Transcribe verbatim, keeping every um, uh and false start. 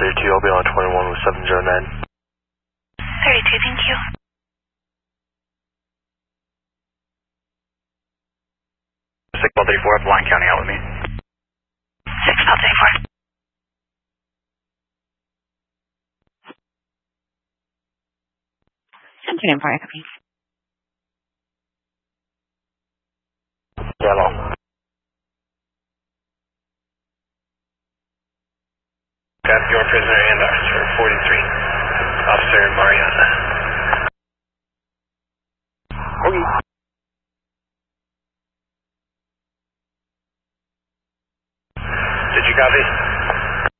thirty-two, I'll be on twenty-one with seven zero nine. thirty-two, thank you. six Ball thirty-four, up line counting out with me. six Ball thirty-four. seventeen and four, copy. Yellow. Got your prisoner and officer forty-three. Officer Mariana.